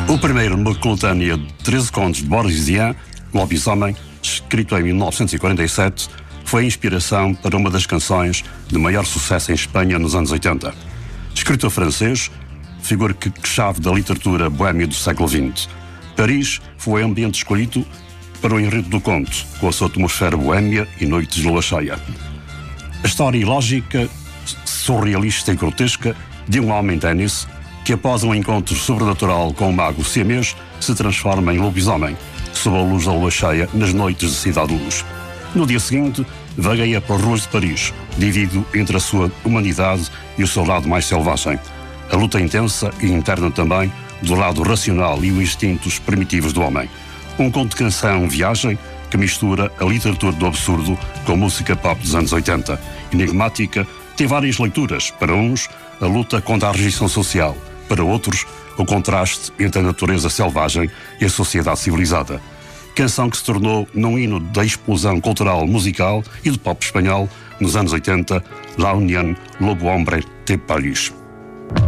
O primeiro, numa coletânea de 13 contos de Boris Vian, Lobisomem, escrito em 1947, foi a inspiração para uma das canções de maior sucesso em Espanha nos anos 80. Escritor francês, figura-chave da literatura boêmia do século XX. Paris foi o ambiente escolhido para o enredo do conto, com a sua atmosfera boêmia e noites de lua cheia. A história ilógica, surrealista e grotesca de um homem ténis que, após um encontro sobrenatural com o mago siamês, se transforma em lobisomem, sob a luz da lua cheia nas noites de Cidade de Luz. No dia seguinte, vagueia pelas ruas de Paris, dividido entre a sua humanidade e o seu lado mais selvagem. A luta intensa e interna também do lado racional e os instintos primitivos do homem. Um conto de canção-viagem que mistura a literatura do absurdo com a música pop dos anos 80. Enigmática, tem várias leituras. Para uns, a luta contra a rejeição social. Para outros, o contraste entre a natureza selvagem e a sociedade civilizada. Canção que se tornou num hino da explosão cultural musical e de pop espanhol nos anos 80, La Unión, Lobo Hombre de Paris.